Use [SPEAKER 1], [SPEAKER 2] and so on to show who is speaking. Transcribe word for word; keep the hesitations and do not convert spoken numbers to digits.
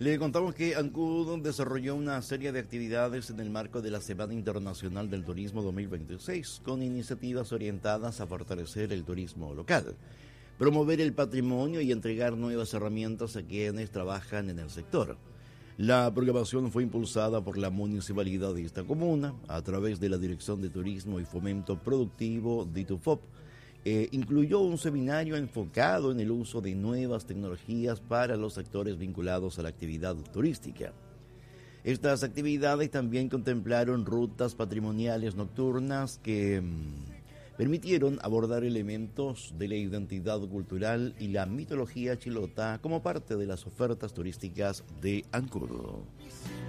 [SPEAKER 1] Le contamos que Ancud desarrolló una serie de actividades en el marco de la Semana Internacional del Turismo dos mil veintiséis, con iniciativas orientadas a fortalecer el turismo local, promover el patrimonio y entregar nuevas herramientas a quienes trabajan en el sector. La programación fue impulsada por la municipalidad de esta comuna a través de la Dirección de Turismo y Fomento Productivo, DITUFOP. Eh, incluyó un seminario enfocado en el uso de nuevas tecnologías para los sectores vinculados a la actividad turística. Estas actividades también contemplaron rutas patrimoniales nocturnas que mmm, permitieron abordar elementos de la identidad cultural y la mitología chilota como parte de las ofertas turísticas de Ancud.